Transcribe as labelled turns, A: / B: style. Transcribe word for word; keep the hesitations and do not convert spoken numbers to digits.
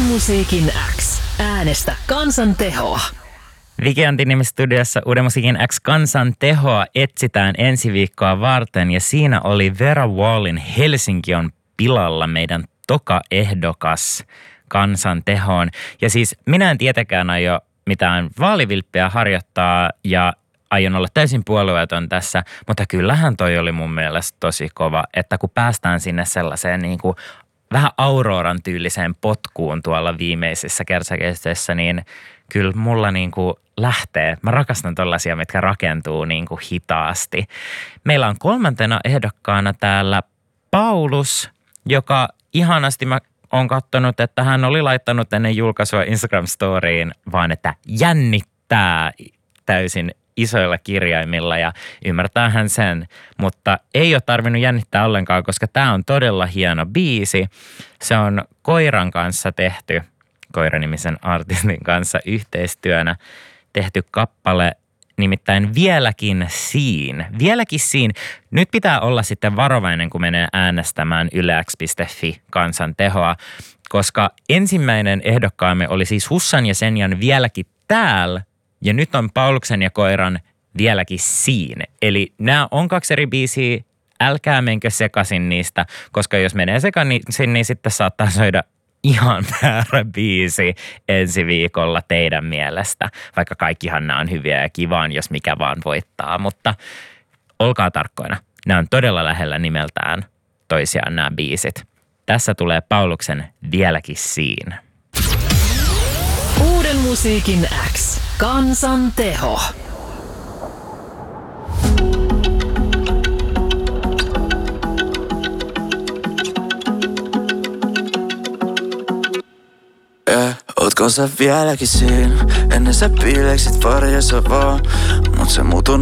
A: Musiikin X. Äänestä kansan tehoa.
B: Viki Antin studiossa Uuden Musiikin X kansan tehoa etsitään ensi viikkoa varten ja siinä oli Vera Wallin Helsinki on pilalla meidän toka ehdokas kansan tehoon. Ja siis minä en tietenkään aio mitään vaalivilppiä harjoittaa ja aion olla täysin puolueeton tässä, mutta kyllähän toi oli mun mielestä tosi kova, että kun päästään sinne sellaiseen niin kuin vähän Auroran tyyliseen potkuun tuolla viimeisessä kersakesteessä, niin kyllä mulla niin kuin lähtee. Mä rakastan tollaisia, mitkä rakentuu niin kuin hitaasti. Meillä on kolmantena ehdokkaana täällä Paulus, joka ihanasti mä oon katsonut, että hän oli laittanut ennen julkaisua Instagram-storiin vaan, että jännittää täysin isoilla kirjaimilla ja ymmärtää hän sen, mutta ei ole tarvinnut jännittää ollenkaan, koska tämä on todella hieno biisi. Se on Koiran kanssa tehty, Koira-nimisen artistin kanssa yhteistyönä tehty kappale, nimittäin Vieläkin siin. Vieläkin siin. Nyt pitää olla sitten varovainen, kun menee äänestämään yle x piste fi kansan tehoa, koska ensimmäinen ehdokkaamme oli siis Hussan ja Senjan Vieläkin täällä, ja nyt on Pauluksen ja Koiran Vieläkin siinä. Eli nämä on kaksi eri biisiä, älkää menkö sekaisin niistä, koska jos menee sekaisin, niin sitten saattaa soida ihan väärä biisi ensi viikolla teidän mielestä. Vaikka kaikkihan nämä on hyviä ja kivaan, jos mikä vaan voittaa, mutta olkaa tarkkoina. Nämä on todella lähellä nimeltään toisiaan nämä biisit. Tässä tulee Pauluksen Vieläkin siinä.
A: Uuden Musiikin X. Kansan teho.
C: Yeah, ootko sä vieläkin siinä? Ennen sä piileksit varjossa vaan, mut se muutu